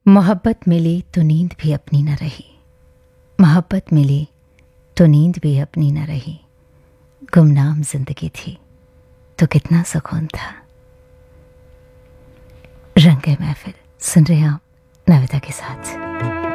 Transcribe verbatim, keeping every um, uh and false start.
मोहब्बत मिली तो नींद भी अपनी न रही, मोहब्बत मिली तो नींद भी अपनी न रही। गुमनाम जिंदगी थी तो कितना सुकून था। रंगे महफिल सुन रहे हैं आप नविता के साथ।